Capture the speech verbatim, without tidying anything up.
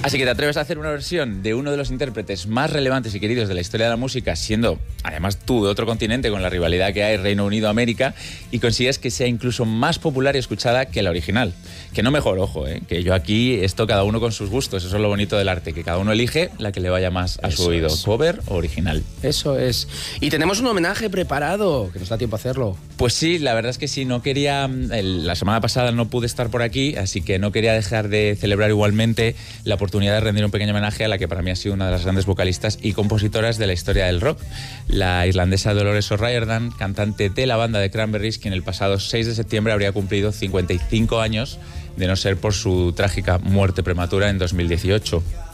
Así que te atreves a hacer una versión de uno de los intérpretes más relevantes y queridos de la historia de la música, siendo además tú de otro continente con la rivalidad que hay Reino Unido-América, y consigues que sea incluso más popular y escuchada que la original. Que no mejor, ojo, ¿eh? Que yo aquí, esto cada uno con sus gustos, eso es lo bonito del arte, que cada uno elige la que le vaya más a Eso su oído, es. cover o original. Eso es. Y tenemos un homenaje preparado, que nos da tiempo a hacerlo. Pues sí, la verdad es que sí, no quería, el, la semana pasada no pude estar por aquí, así que no quería dejar de celebrar igualmente la oportunidad de rendir un pequeño homenaje a la que para mí ha sido una de las grandes vocalistas y compositoras de la historia del rock, la irlandesa Dolores O'Riordan, cantante de la banda de Cranberries, quien el pasado seis de septiembre habría cumplido cincuenta y cinco años, de no ser por su trágica muerte prematura en dos mil dieciocho.